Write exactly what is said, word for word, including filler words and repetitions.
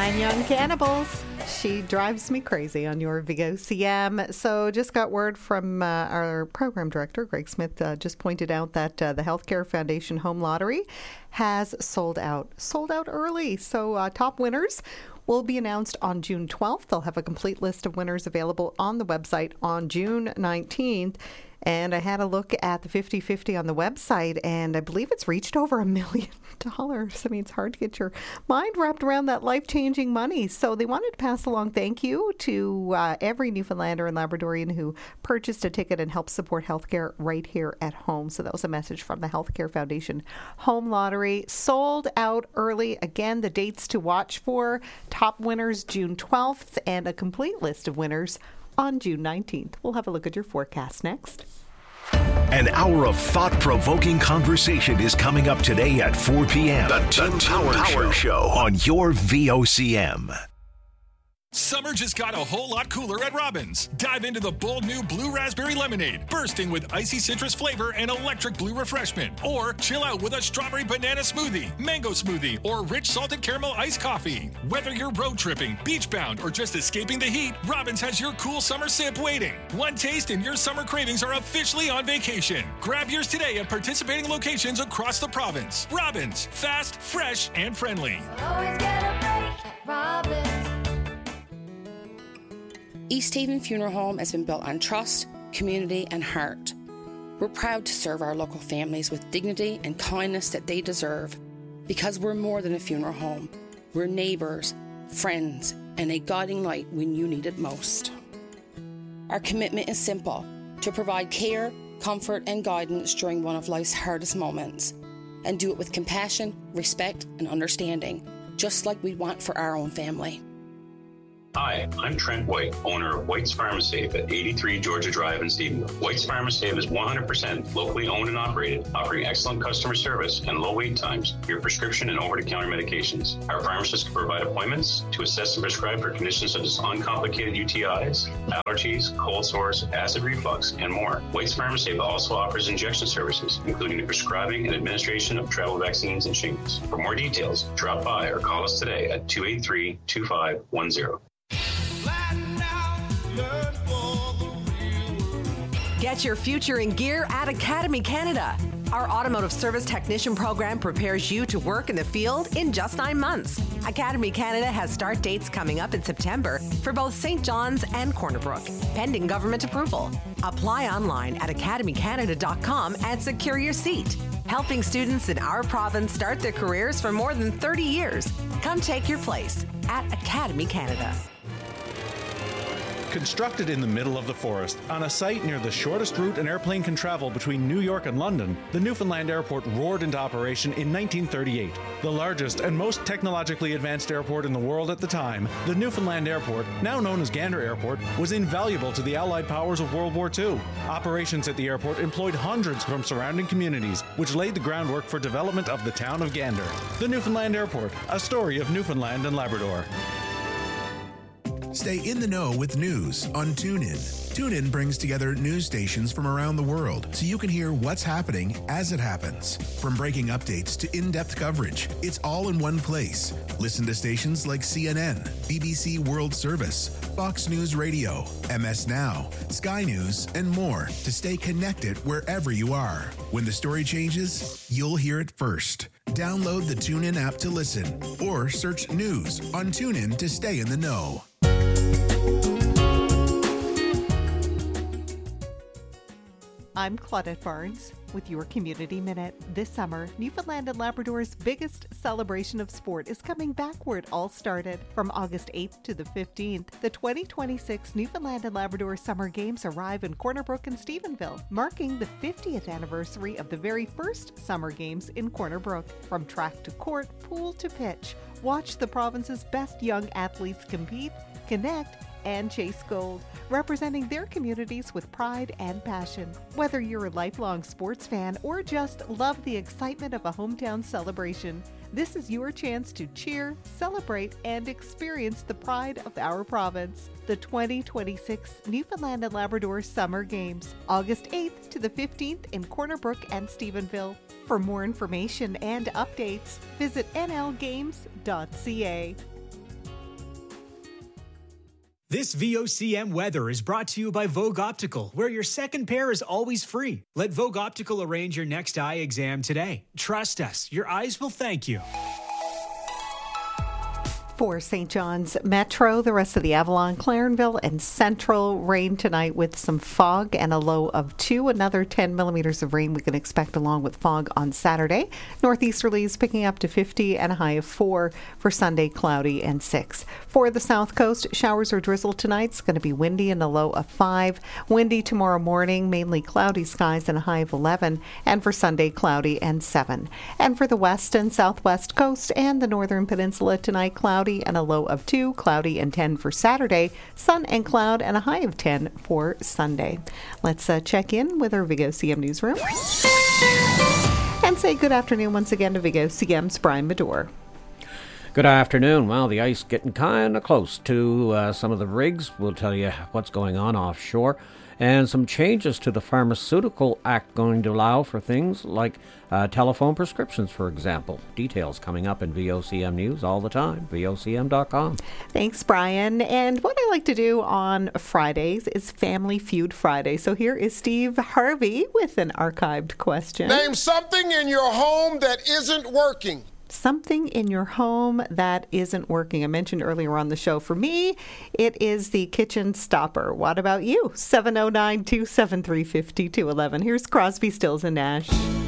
Nine Young Cannibals. She drives me crazy on your V O C M. So just got word from uh, our program director, Greg Smith, uh, just pointed out that uh, the Healthcare Foundation Home Lottery has sold out. Sold out early. So uh, top winners will be announced on June twelfth. They'll have a complete list of winners available on the website on June nineteenth. And I had a look at the fifty fifty on the website, and I believe it's reached over a million dollars. I mean, it's hard to get your mind wrapped around that life-changing money. So they wanted to pass along thank you to uh, every Newfoundlander and Labradorian who purchased a ticket and helped support healthcare right here at home. So that was a message from the Healthcare Foundation Home Lottery. Sold out early. Again, the dates to watch for: top winners June twelfth, and a complete list of winners on June nineteenth. We'll have a look at your forecast next. An hour of thought-provoking conversation is coming up today at four p.m. The Tim Power, Power Show. Show on your V O C M. Summer just got a whole lot cooler at Robbins. Dive into the bold new Blue Raspberry Lemonade, bursting with icy citrus flavor and electric blue refreshment. Or chill out with a strawberry banana smoothie, mango smoothie, or rich salted caramel iced coffee. Whether you're road tripping, beach bound, or just escaping the heat, Robbins has your cool summer sip waiting. One taste and your summer cravings are officially on vacation. Grab yours today at participating locations across the province. Robbins, fast, fresh, and friendly. Always get a break at Robbins. East Haven Funeral Home has been built on trust, community, and heart. We're proud to serve our local families with dignity and kindness that they deserve, because we're more than a funeral home. We're neighbours, friends, and a guiding light when you need it most. Our commitment is simple: to provide care, comfort, and guidance during one of life's hardest moments, and do it with compassion, respect, and understanding, just like we want for our own family. Hi, I'm Trent White, owner of White's Pharmasafe at eighty-three Georgia Drive in Stephenville. White's Pharmasafe is one hundred percent locally owned and operated, offering excellent customer service and low wait times for your prescription and over-the-counter medications. Our pharmacists can provide appointments to assess and prescribe for conditions such as uncomplicated U T Is, allergies, cold sores, acid reflux, and more. White's Pharmasafe also offers injection services, including the prescribing and administration of travel vaccines and shingles. For more details, drop by or call us today at two eight three, two five one zero. Get your future in gear at Academy Canada. Our automotive service technician program prepares you to work in the field in just nine months. Academy Canada has start dates coming up in September for both Saint John's and Corner Brook, pending government approval. Apply online at academy canada dot com and secure your seat. Helping students in our province start their careers for more than thirty years. Come take your place at Academy Canada. Constructed in the middle of the forest, on a site near the shortest route an airplane can travel between New York and London, the Newfoundland Airport roared into operation in nineteen thirty-eight. The largest and most technologically advanced airport in the world at the time, the Newfoundland Airport, now known as Gander Airport, was invaluable to the Allied powers of World War Two. Operations at the airport employed hundreds from surrounding communities, which laid the groundwork for development of the town of Gander. The Newfoundland Airport, a story of Newfoundland and Labrador. Stay in the know with news on TuneIn. TuneIn brings together news stations from around the world so you can hear what's happening as it happens. From breaking updates to in-depth coverage, it's all in one place. Listen to stations like C N N, B B C World Service, Fox News Radio, M S Now, Sky News, and more to stay connected wherever you are. When the story changes, you'll hear it first. Download the TuneIn app to listen or search news on TuneIn to stay in the know. I'm Claudette Barnes with your Community Minute. This summer, Newfoundland and Labrador's biggest celebration of sport is coming back where it all started. From August eighth to the fifteenth, the twenty twenty-six Newfoundland and Labrador Summer Games arrive in Corner Brook and Stephenville, marking the fiftieth anniversary of the very first Summer Games in Corner Brook. From track to court, pool to pitch, watch the province's best young athletes compete, connect, and chase gold, representing their communities with pride and passion. Whether you're a lifelong sports fan or just love the excitement of a hometown celebration, this is your chance to cheer, celebrate, and experience the pride of our province. The twenty twenty-six Newfoundland and Labrador Summer Games, August eighth to the fifteenth in Corner Brook and Stephenville. For more information and updates, visit n l games dot c a. This V O C M weather is brought to you by Vogue Optical, where your second pair is always free. Let Vogue Optical arrange your next eye exam today. Trust us, your eyes will thank you. For Saint John's Metro, the rest of the Avalon, Clarenville, and Central, rain tonight with some fog and a low of two. Another ten millimeters of rain we can expect along with fog on Saturday. Northeasterlies picking up to fifty and a high of four. For Sunday, cloudy and six. For the South Coast, showers or drizzle tonight. It's going to be windy and a low of five. Windy tomorrow morning, mainly cloudy skies and a high of eleven. And for Sunday, cloudy and seven. And for the west and southwest coast and the northern peninsula tonight, cloudy and a low of two, cloudy and ten for Saturday, sun and cloud and a high of ten for Sunday. Let's uh, check in with our Vigo C M newsroom and say good afternoon once again to Vigo C M's Brian Medore. Good afternoon. Well, the ice getting kind of close to uh, some of the rigs. We'll tell you what's going on offshore. And some changes to the Pharmaceutical Act going to allow for things like uh, telephone prescriptions, for example. Details coming up in V O C M News all the time, V O C M dot com. Thanks, Brian. And what I like to do on Fridays is Family Feud Friday. So here is Steve Harvey with an archived question. Name something in your home that isn't working. Something in your home that isn't working. I mentioned earlier on the show, for me, it is the kitchen stopper. What about you? seven oh nine, two seven three, five two one one. Here's Crosby, Stills and Nash.